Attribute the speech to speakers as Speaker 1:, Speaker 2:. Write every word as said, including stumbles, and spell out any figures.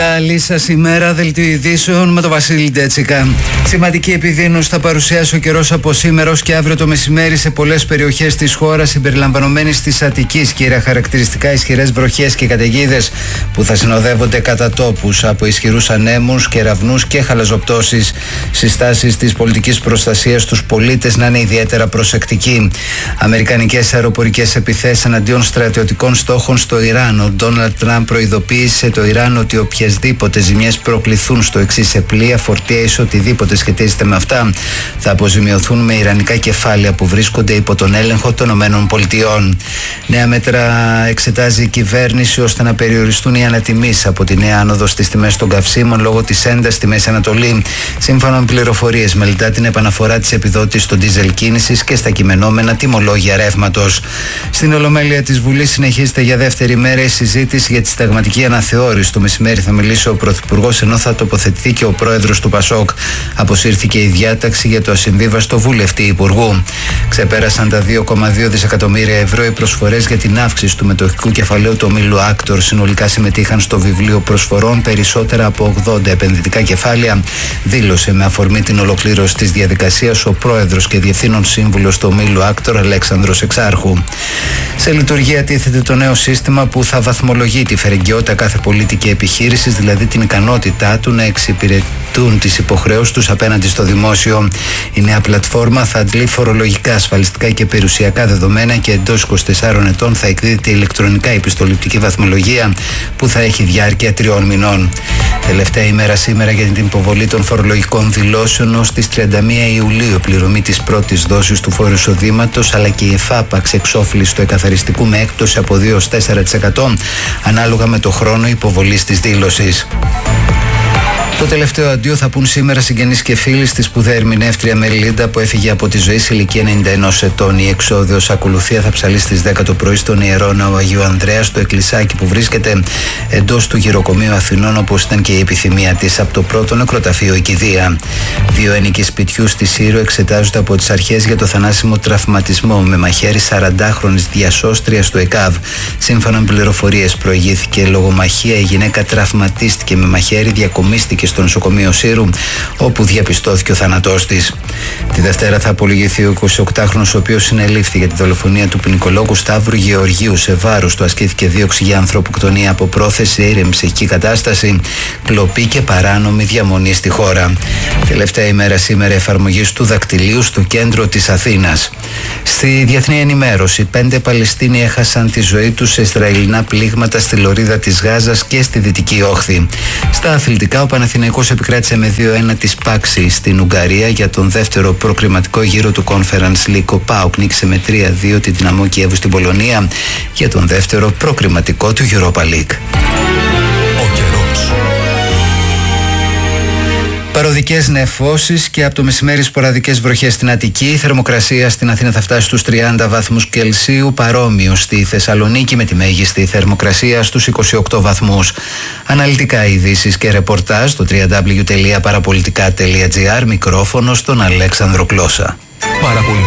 Speaker 1: Καλή σας ημέρα, δελτίο ειδήσεων με τον Βασίλη Ντέτσικα. Σημαντική επιδείνωση θα παρουσιάσει ο καιρός από σήμερα ως και αύριο το μεσημέρι σε πολλές περιοχές της χώρας, συμπεριλαμβανομένης της Αττικής. Κύρια χαρακτηριστικά ισχυρές βροχές και καταιγίδες που θα συνοδεύονται κατά τόπους από ισχυρούς ανέμους, κεραυνούς και χαλαζοπτώσεις. Συστάσεις της πολιτικής προστασίας στους πολίτες να είναι ιδιαίτερα προσεκτικοί. Αμερικανικές αεροπορικές επιθέσεις εναντίον στρατιωτικών στόχων στο Ιράν. Ο Ντόναλντ Τραμπ προειδοποίησε το Ιράν ότι οποιασδήποτε ζημιές προκληθούν στο εξής σε πλοία, φορτία ή οτιδήποτε σχετίζεται με αυτά θα αποζημιωθούν με ιρανικά κεφάλαια που βρίσκονται υπό τον έλεγχο των ΗΠΑ. Νέα μέτρα εξετάζει η κυβέρνηση ώστε να περιοριστούν οι ανατιμήσεις από τη νέα άνοδο στις τιμές των καυσίμων λόγω της έντασης στη Μέση Ανατολή. Σύμφωνα με πληροφορίες, μελετά την επαναφορά της επιδότησης στο ντίζελ κίνησης και στα κειμενόμενα τιμολόγια ρεύματος. Στην Ολομέλεια της Βουλής συνεχίζεται για δεύτερη μέρα η συζήτηση για τη συνταγματική αναθεώρηση. Το μεσημέρι θα μιλήσει ο Πρωθυπουργός, ενώ θα τοποθετηθεί και ο Πρόεδρος του Πασόκ. Αποσύρθηκε η διάταξη για το ασυμβίβαστο βουλευτή υπουργού. Ξεπέρασαν τα δύο κόμμα δύο δισεκατομμύρια ευρώ οι προσφορές για την αύξηση του μετοχικού κεφαλαίου του ομίλου Άκτορ. Συνολικά συμμετείχαν στο βιβλίο προσφορών περισσότερα από ογδόντα επενδυτικά κεφάλαια, δήλωσε με αφορμή την ολοκλήρωση της διαδικασίας ο Πρόεδρος και Διευθύνων Σύμβουλος του ομίλου Άκτορ, Αλέξανδρος Εξάρχου. Σε λειτουργία τίθεται το νέο σύστημα που θα βαθμολογεί τη φερεγγιότητα κάθε πολίτη και επιχείρησης, δηλαδή την ικανότητά του να εξυπηρετούν τις υποχρεώσεις τους απέναντι στο δημόσιο. Η νέα πλατφόρμα θα αντλεί φορολογικά, ασφαλιστικά και περιουσιακά δεδομένα και εντός είκοσι τεσσάρων ετών θα εκδίδεται ηλεκτρονικά επιστοληπτική βαθμολογία που θα έχει διάρκεια τριών μηνών. Τελευταία ημέρα σήμερα για την υποβολή των φορολογικών δηλώσεων ως τις τριάντα μία Ιουλίου, πληρωμή της πρώτης δόσης του φόρου εισοδήματος αλλά και η εφάπαξ εξόφληση του εκαθαριστικού με έκπτωση από δύο έως τέσσερα τοις εκατό ανάλογα με το χρόνο υποβολής της δήλωσης. Το τελευταίο αντίο θα πούν σήμερα συγγενείς και φίλοι στη σπουδαία ερμηνεύτρια Μερλίντα που έφυγε από τη ζωή σε ηλικία ενενήντα ενός ετών. Η εξόδιος ακολουθία θα ψαλεί στις δέκα το πρωί στον Ιερό Ναό Αγίου Ανδρέα, στο εκκλησάκι που βρίσκεται εντός του γυροκομείου Αθηνών, όπως ήταν και η επιθυμία της, από το πρώτο νεκροταφείο η κηδεία. Δύο ένοικοι σπιτιού στη Σύρο εξετάζονται από τις αρχές για το θανάσιμο τραυματισμό με μαχαίρι σαραντάχρονης διασώστριας του ΕΚΑΒ. Σύμφωνα με πληροφορίες, προηγήθηκε λογομαχία, η γυναίκα τραυματίστηκε με μαχαίρι, διακομίστηκε στο νοσοκομείο Σύρου, όπου διαπιστώθηκε ο θάνατός της. Τη Δευτέρα θα απολογηθεί ο εικοσιοκτάχρονος, ο οποίος συνελήφθη για τη δολοφονία του ποινικολόγου Σταύρου Γεωργίου. Σε βάρος του ασκήθηκε δίωξη για ανθρωποκτονία από πρόθεση, ήρεμη ψυχική κατάσταση, κλοπή και παράνομη διαμονή στη χώρα. Τελευταία ημέρα σήμερα εφαρμογής του δακτυλίου στο κέντρο της Αθήνας. Στη διεθνή ενημέρωση, πέντε Παλαιστίνοι έχασαν τη ζωή τους σε Ισραηλινά πλήγματα στη λωρίδα της Γάζας και στη Δυτική Όχθη. Στα αθλητικά, ο Παναθηναϊκός επικράτησε με δύο ένα της Πάξη στην Ουγγαρία για τον δεύτερο προκριματικό γύρο του Conference League. Ο ΠΑΟΚ νίκησε με τρία δύο τη Δυναμό Κιέβου στην Πολωνία για τον δεύτερο προκριματικό του Europa League.
Speaker 2: Ο καιρός.
Speaker 1: Παροδικές νεφώσεις και από το μεσημέρι σποραδικές βροχές στην Αττική. Η θερμοκρασία στην Αθήνα θα φτάσει στους τριάντα βαθμούς Κελσίου, παρόμοιο στη Θεσσαλονίκη με τη μέγιστη θερμοκρασία στους είκοσι οκτώ βαθμούς. Αναλυτικά ειδήσεις και ρεπορτάζ στο double-u double-u double-u τελεία παραπολιτικά τελεία τζι άρ. Μικρόφωνο στον Αλέξανδρο Κλώσσα.